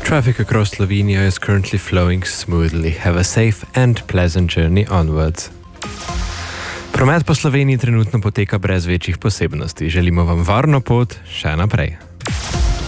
Traffic across Slovenia is currently flowing smoothly. Have a safe and pleasant journey onwards. Promet po Sloveniji trenutno poteka brez večjih posebnosti. Želimo vam varno pot še naprej.